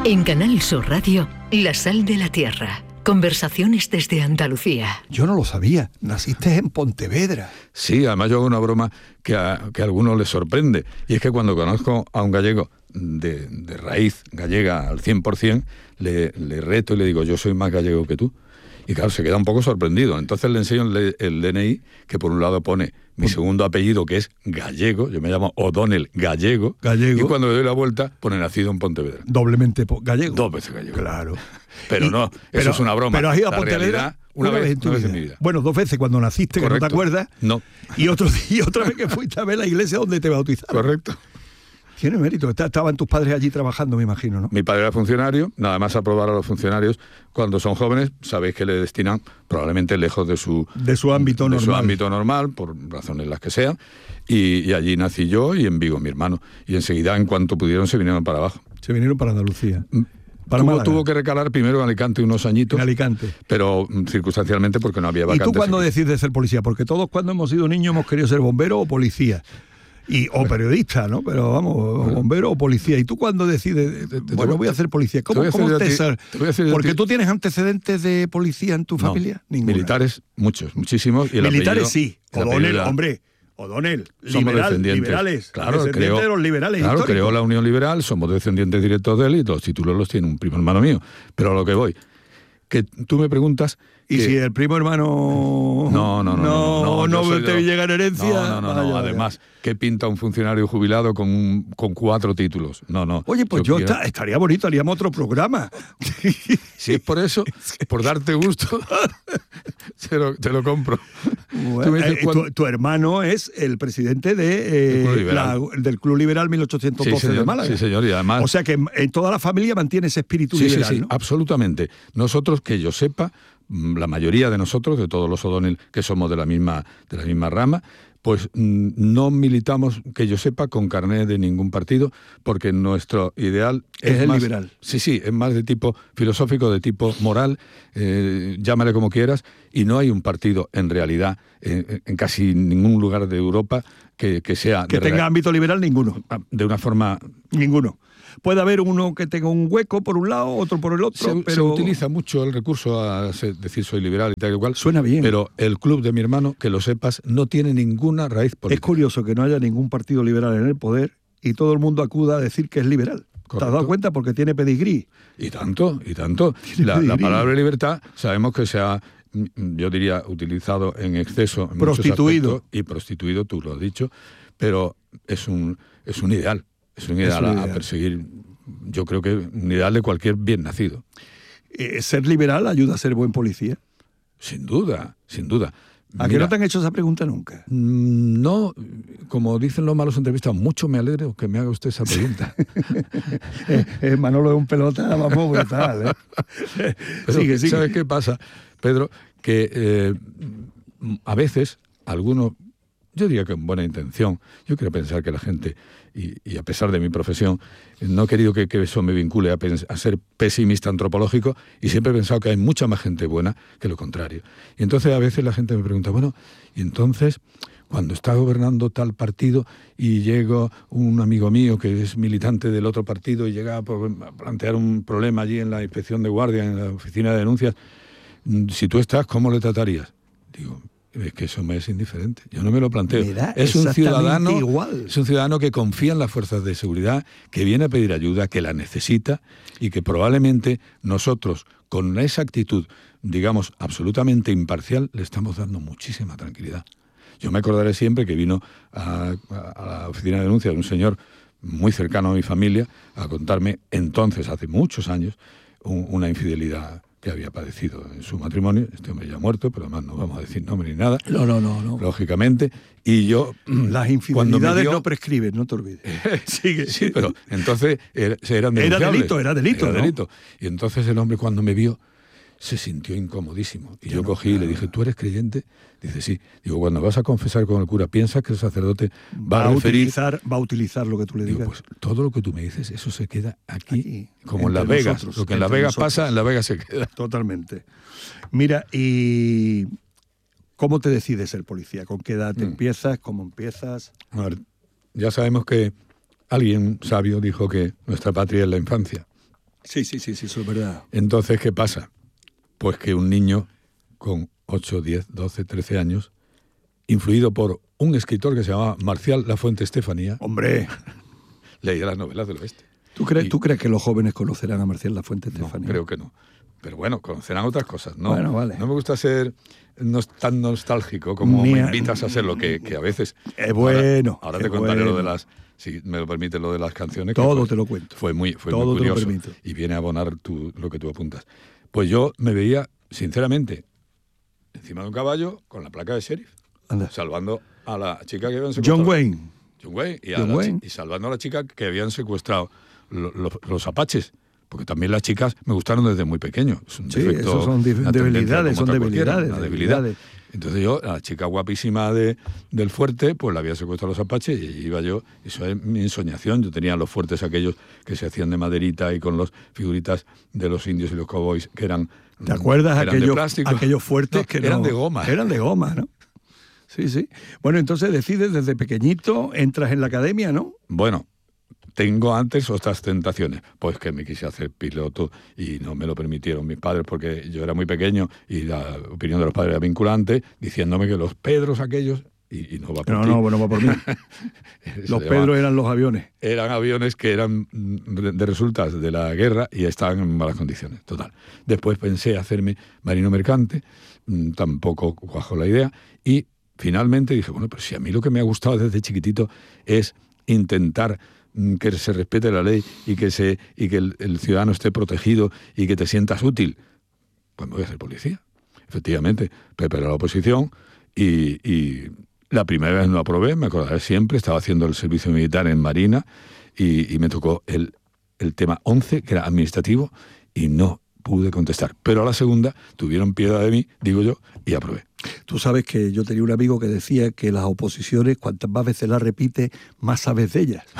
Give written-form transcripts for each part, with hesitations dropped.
En Canal Sur Radio, La Sal de la Tierra. Conversaciones desde Andalucía. Yo no lo sabía. Naciste en Pontevedra. Sí, además yo hago una broma que a algunos les sorprende. Y es que cuando conozco a un gallego de raíz gallega al 100%, le reto y le digo, yo soy más gallego que tú. Y claro, se queda un poco sorprendido. Entonces le enseño el DNI, que por un lado pone mi segundo apellido, que es gallego. Yo me llamo O'Donnell Gallego. Y cuando le doy la vuelta, pone nacido en Pontevedra. Doblemente gallego. 2 veces gallego. Claro. Pero eso es una broma. Pero has ido a La Pontevedra realidad, una vez en mi vida. Bueno, 2 veces cuando naciste, Correcto. que no te acuerdas. No. Y otra vez que fuiste a ver la iglesia donde te bautizaron. Correcto. Tiene mérito. Estaban tus padres allí trabajando, me imagino, ¿no? Mi padre era funcionario, nada más aprobar a los funcionarios. Cuando son jóvenes, sabéis que le destinan probablemente lejos de su ámbito normal. De su ámbito normal, por razones las que sean. Y allí nací yo y en Vigo mi hermano. Y enseguida, en cuanto pudieron, se vinieron para abajo. Se vinieron para Andalucía. Tuvo que recalar primero en Alicante unos añitos. En Alicante. Pero circunstancialmente porque no había vacantes. ¿Y tú cuándo aquí. decides ser policía? Porque todos cuando hemos sido niños hemos querido ser bombero o policía. O periodista, ¿no? Pero vamos, bombero o policía. ¿Y tú cuándo decides, bueno, voy a hacer policía? ¿Cómo te sales? Porque tú tienes antecedentes de policía en tu familia. Ninguna. Militares, muchísimos. Y militares apellido, sí. O'Donnell, somos descendientes. liberales. Claro, descendientes de los liberales claro, históricos. creó la Unión Liberal, somos descendientes directos de él y los títulos los tiene un primo hermano mío. Pero a lo que voy, que tú me preguntas... ¿Y si el primo hermano no te llega en herencia? No. Además, ¿qué pinta un funcionario jubilado con 4 títulos? No. Oye, pues estaría bonito, haríamos otro programa. Si es por eso, por darte gusto, te lo compro. Bueno, tu hermano es el presidente del Club Liberal 1812 de Málaga. Sí, señor, y además... O sea que en toda la familia mantiene ese espíritu liberal, Sí, ¿no? absolutamente. Nosotros, que yo sepa, la mayoría de nosotros, de todos los O'Donnell que somos de la misma rama, pues no militamos, que yo sepa, con carné de ningún partido, porque nuestro ideal es el más liberal. Sí, es más de tipo filosófico, de tipo moral, llámale como quieras, y no hay un partido en realidad en casi ningún lugar de Europa que sea... Que tenga ámbito liberal, ninguno. De una forma... Ninguno. Puede haber uno que tenga un hueco por un lado, otro por el otro, pero... Se utiliza mucho el recurso a decir soy liberal y tal y cual. Suena bien. Pero el club de mi hermano, que lo sepas, no tiene ninguna raíz política. Es curioso que no haya ningún partido liberal en el poder y todo el mundo acuda a decir que es liberal. Correcto. ¿Te has dado cuenta? Porque tiene pedigrí. Y tanto. La palabra libertad sabemos que se ha, yo diría, utilizado en exceso. En prostituido. Y prostituido, tú lo has dicho, pero es un ideal. Es un ideal a perseguir, yo creo que un ideal de cualquier bien nacido. ¿Ser liberal ayuda a ser buen policía? Sin duda. ¿A qué no te han hecho esa pregunta nunca? No, como dicen los malos entrevistas, mucho me alegro que me haga usted esa pregunta. Manolo es un pelota, vamos, brutal. Sigue. ¿Sabes qué pasa, Pedro? Que a veces algunos... Yo diría que en buena intención. Yo quiero pensar que la gente, y a pesar de mi profesión, no he querido que eso me vincule a ser pesimista antropológico, y siempre he pensado que hay mucha más gente buena que lo contrario. Y entonces a veces la gente me pregunta, bueno, y entonces, cuando está gobernando tal partido y llega un amigo mío que es militante del otro partido y llega a plantear un problema allí en la inspección de guardia, en la oficina de denuncias, si tú estás, ¿cómo le tratarías? Digo... Es que eso me es indiferente. Yo no me lo planteo. Es un ciudadano igual. Es un ciudadano que confía en las fuerzas de seguridad, que viene a pedir ayuda, que la necesita y que probablemente nosotros, con esa actitud, digamos, absolutamente imparcial, le estamos dando muchísima tranquilidad. Yo me acordaré siempre que vino a la oficina de denuncia de un señor muy cercano a mi familia a contarme entonces, hace muchos años, una infidelidad que había padecido en su matrimonio. Este hombre ya muerto, pero además no vamos a decir nombre ni nada. No. Lógicamente. Y yo... Las infidelidades no prescriben, no te olvides. Sigue. Sí, pero entonces eran denunciables. Era delito. Y entonces el hombre, cuando me vio, se sintió incomodísimo. Y yo cogí y le dije, ¿tú eres creyente? Dice, sí. Digo, cuando vas a confesar con el cura, ¿piensas que el sacerdote va a utilizar lo que tú le digas? Digo, pues todo lo que tú me dices, eso se queda aquí como en Las Vegas. Lo que en Las Vegas pasa, en Las Vegas se queda. Totalmente. Mira, ¿y cómo te decides ser policía? ¿Con qué edad te empiezas? ¿Cómo empiezas? A ver, ya sabemos que alguien sabio dijo que nuestra patria es la infancia. Sí, eso es verdad. Entonces, ¿qué pasa? Pues que un niño con 8, 10, 12, 13 años, influido por un escritor que se llamaba Marcial Lafuente Estefanía. ¡Hombre! Leía las novelas del oeste. ¿Tú crees que los jóvenes conocerán a Marcial Lafuente Estefanía? No, creo que no. Pero bueno, conocerán otras cosas. No, bueno, vale. No me gusta ser tan nostálgico como me invitas a serlo, que a veces... Es bueno. Ahora te contaré lo de las... Si me lo permite, lo de las canciones. Todo te lo cuento. Fue muy curioso. Te lo permito. Y viene a abonar lo que tú apuntas. Pues yo me veía, sinceramente, encima de un caballo con la placa de sheriff, salvando a la chica que habían secuestrado. John Wayne. Y salvando a la chica que habían secuestrado los apaches. Porque también las chicas me gustaron desde muy pequeño. Es un defecto, eso son debilidades. Entonces yo, a la chica guapísima del fuerte, pues la había secuestrado a los apaches y iba yo. Eso es mi ensoñación. Yo tenía los fuertes aquellos que se hacían de maderita y con las figuritas de los indios y los cowboys que eran... ¿Te acuerdas aquellos fuertes que eran de goma? Eran de goma, ¿no? Sí. Bueno, entonces decides desde pequeñito, entras en la academia, ¿no? Bueno, tengo antes otras tentaciones, pues que me quise hacer piloto y no me lo permitieron mis padres porque yo era muy pequeño y la opinión de los padres era vinculante, diciéndome que los Pedros aquellos, y no va por ti. No va por mí. Los Pedros eran los aviones. Eran aviones que eran de resultas de la guerra y estaban en malas condiciones, total. Después pensé hacerme marino mercante, tampoco cuajó la idea, y finalmente dije, bueno, pero si a mí lo que me ha gustado desde chiquitito es intentar que se respete la ley y que el ciudadano esté protegido y que te sientas útil, pues me voy a ser policía. Efectivamente, preparé la oposición y la primera vez no aprobé, me acordaré siempre, estaba haciendo el servicio militar en Marina y me tocó el tema 11, que era administrativo, y no pude contestar. Pero a la segunda tuvieron piedad de mí, digo yo, y aprobé. Tú sabes que yo tenía un amigo que decía que las oposiciones, cuantas más veces las repite, más sabes de ellas.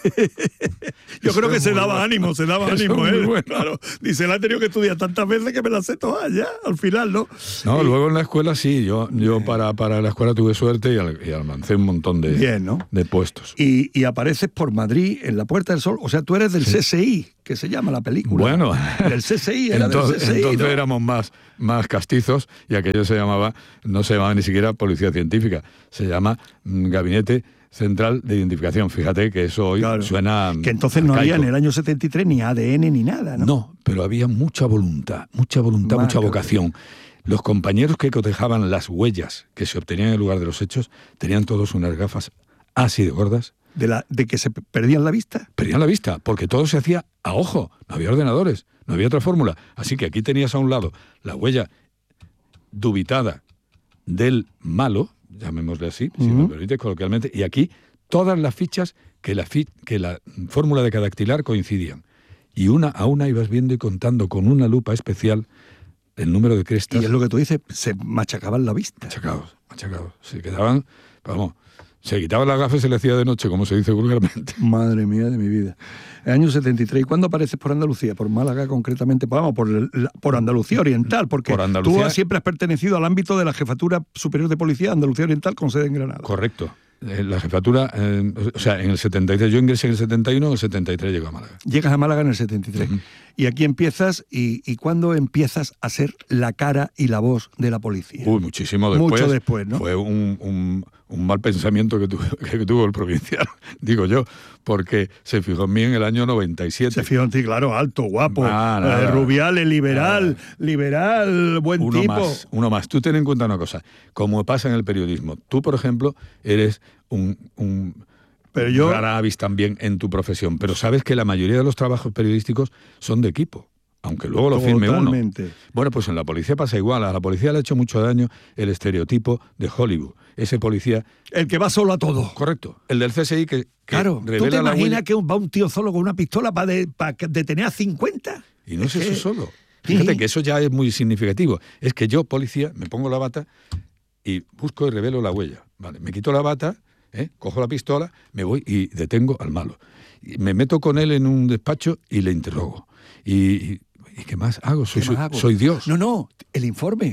Yo creo que se daba ánimo él. Bueno. Claro. Dice, la he tenido que estudiar tantas veces que me las sé todas ya, al final, ¿no? No, luego en la escuela sí, yo para la escuela tuve suerte y alcancé un montón de puestos. Y apareces por Madrid, en la Puerta del Sol, o sea, tú eres del CSI, que se llama la película. Bueno. Del CSI, del CSI. Entonces ¿no? éramos más castizos y aquello no se llamaba ni siquiera Policía Científica, se llama Gabinete Central de Identificación. Fíjate que eso hoy suena que entonces no había en el año 73 ni ADN ni nada, ¿no? No, pero había mucha voluntad, mucha vocación. Los compañeros que cotejaban las huellas que se obtenían en el lugar de los hechos tenían todos unas gafas así de gordas. ¿De que se perdían la vista? Perdían la vista, porque todo se hacía a ojo, no había ordenadores, no había otra fórmula. Así que aquí tenías a un lado la huella dubitada del malo, llamémosle así, si me permite coloquialmente, y aquí todas las fichas que la fórmula de cada dactilar coincidían. Y una a una ibas viendo y contando con una lupa especial el número de crestas. Y es lo que tú dices, se machacaban la vista. Machacados. Se quedaban, se quitaban las gafas y se le hacía de noche, como se dice vulgarmente. Madre mía de mi vida. El año 73. ¿Y cuándo apareces por Andalucía? Por Málaga, concretamente. Por Andalucía Oriental, porque tú siempre has pertenecido al ámbito de la Jefatura Superior de Policía de Andalucía Oriental con sede en Granada. Correcto. La jefatura, en el 73, yo ingresé en el 71, en el 73 llego a Málaga. Llegas a Málaga en el 73. Y aquí empiezas, ¿y cuándo empiezas a ser la cara y la voz de la policía? Muchísimo después. Mucho después, ¿no? Fue un mal pensamiento que tuvo el provincial, digo yo, porque se fijó en mí en el año 97. Se fijó en ti, claro, alto, guapo, Rubiales, liberal, buen tipo. Uno más. Tú ten en cuenta una cosa, como pasa en el periodismo, tú, por ejemplo, eres pero yo rara avis también en tu profesión, pero sabes que la mayoría de los trabajos periodísticos son de equipo, aunque luego lo firme uno. Bueno, pues en la policía pasa igual. A la policía le ha hecho mucho daño el estereotipo de Hollywood. Ese policía... El que va solo a todo. Correcto. El del CSI que claro, revela ¿tú te la imaginas que va un tío solo con una pistola para detener a 50? Y no es eso solo. Fíjate que eso ya es muy significativo. Es que yo, policía, me pongo la bata y busco y revelo la huella. Vale, me quito la bata, cojo la pistola, me voy y detengo al malo. Y me meto con él en un despacho y le interrogo. ¿Y qué más hago? Soy Dios. No, el informe.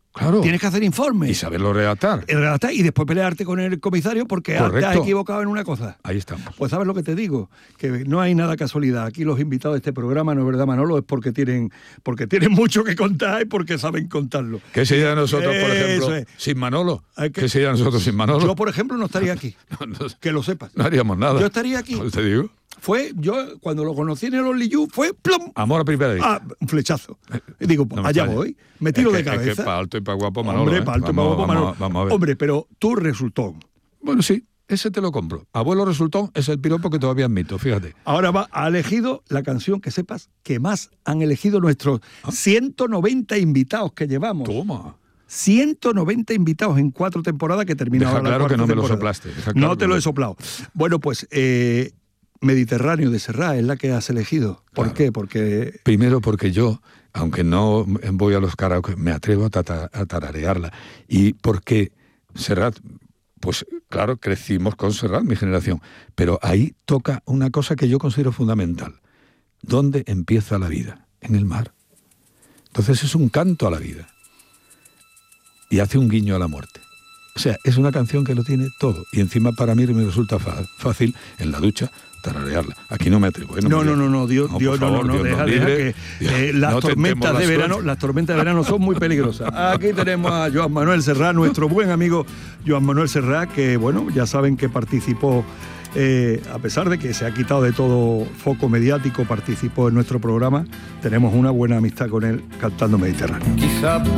Claro. Tienes que hacer informes. Y saberlo redactar. Y después pelearte con el comisario porque te has equivocado en una cosa. Ahí estamos. Pues sabes lo que te digo, que no hay nada casualidad. Aquí los invitados de este programa, ¿no es verdad, Manolo? Es porque tienen mucho que contar y porque saben contarlo. ¿Qué sería de nosotros, por ejemplo, sin Manolo? ¿Qué sería de nosotros sin Manolo? Yo, por ejemplo, no estaría aquí. Que lo sepas. No haríamos nada. Yo estaría aquí. ¿Cómo te digo? Yo cuando lo conocí en el Only You, fue plom. Amor a primera vista. Un flechazo. Y digo, pues, allá voy. Me tiro de cabeza. Es que para alto y para guapo Manolo. Hombre, para alto y para guapo Manolo. Vamos a ver. Hombre, pero tú resultón. Bueno, sí, ese te lo compro. Abuelo resultón es el piropo que todavía admito, fíjate. Ahora ha elegido la canción, que sepas, que más han elegido nuestros 190 invitados que llevamos. Toma. 190 invitados en 4 temporadas que terminaron la claro cuarta que no temporada. me lo soplaste. No te lo he soplado. Bueno, pues Mediterráneo de Serrat es la que has elegido. ¿Por qué? Porque... Primero porque yo, aunque no voy a los karaoke, me atrevo a tararearla. Y porque Serrat, pues claro, crecimos con Serrat, mi generación. Pero ahí toca una cosa que yo considero fundamental. ¿Dónde empieza la vida? En el mar. Entonces es un canto a la vida. Y hace un guiño a la muerte. O sea, es una canción que lo tiene todo. Y encima para mí me resulta fácil, en la ducha, tararearla. Aquí no me atrevo. No, Dios, deja que las tormentas de verano son muy peligrosas. Aquí tenemos a Joan Manuel Serrat, nuestro buen amigo Joan Manuel Serrat, que bueno, ya saben que participó, a pesar de que se ha quitado de todo foco mediático, participó en nuestro programa. Tenemos una buena amistad con él cantando Mediterráneo. Quizá